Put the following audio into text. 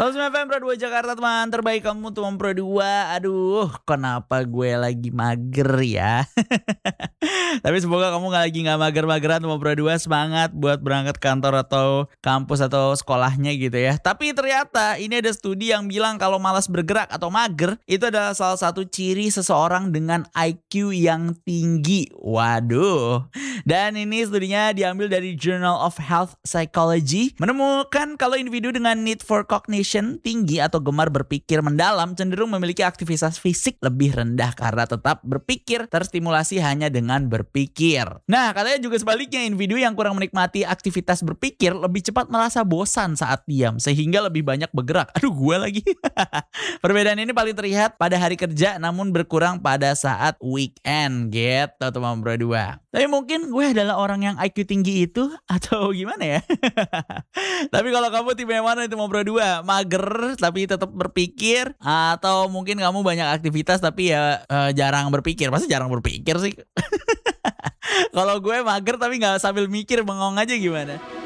Halo semua FM Pro 2 Jakarta, teman terbaik kamu teman Pro 2. Aduh, kenapa gue lagi mager ya? Tapi semoga kamu nggak mager-mageran teman Pro 2. Semangat buat berangkat kantor atau kampus atau sekolahnya gitu ya. Tapi ternyata ini ada studi yang bilang kalau malas bergerak atau mager itu adalah salah satu ciri seseorang dengan IQ yang tinggi. Waduh. Dan ini studinya diambil dari Journal of Health Psychology, menemukan kalau individu dengan need for cognition tinggi atau gemar berpikir mendalam cenderung memiliki aktivitas fisik lebih rendah karena tetap berpikir terstimulasi hanya dengan berpikir. Nah, katanya juga sebaliknya, individu yang kurang menikmati aktivitas berpikir lebih cepat merasa bosan saat diam sehingga lebih banyak bergerak. Aduh, gue lagi. Perbedaan ini paling terlihat pada hari kerja namun berkurang pada saat weekend gitu teman Pro 2. Tapi mungkin gue adalah orang yang IQ tinggi itu atau gimana ya? Tapi kalau kamu tipe yang mana itu mau Pro 2? Mager tapi tetap berpikir, atau mungkin kamu banyak aktivitas tapi ya jarang berpikir. Pasti jarang berpikir sih. Kalau gue mager tapi nggak sambil mikir, bengong aja gimana?